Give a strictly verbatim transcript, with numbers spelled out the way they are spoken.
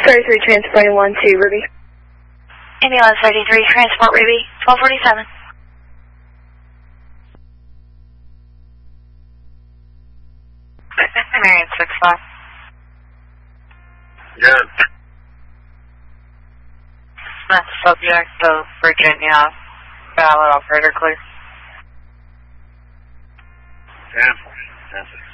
thirty-three transporting one to Ruby. Ambulance thirty-three, transport Ruby, twelve forty-seven. Marion six five. Good. Smith, subject of Virginia, valid operator clear. ten, ten, six.